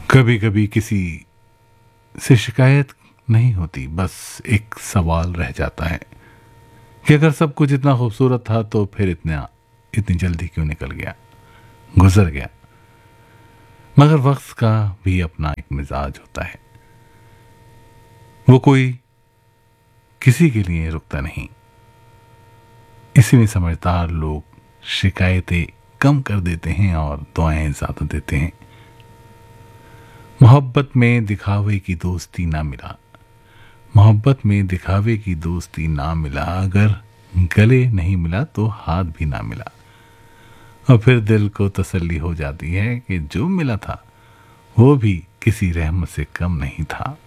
कभी कभी किसी से शिकायत नहीं होती, बस एक सवाल रह जाता है कि अगर सब कुछ इतना खूबसूरत था तो फिर इतनी जल्दी क्यों निकल गया, गुजर गया। मगर वक्त का भी अपना एक मिजाज होता है, वो कोई किसी के लिए रुकता नहीं। इसीलिए समझदार लोग शिकायतें कम कर देते हैं और दुआएं ज्यादा देते हैं। मोहब्बत में दिखावे की दोस्ती ना मिला, मोहब्बत में दिखावे की दोस्ती ना मिला, अगर गले नहीं मिला तो हाथ भी ना मिला। और फिर दिल को तसल्ली हो जाती है कि जो मिला था वो भी किसी रहमत से कम नहीं था।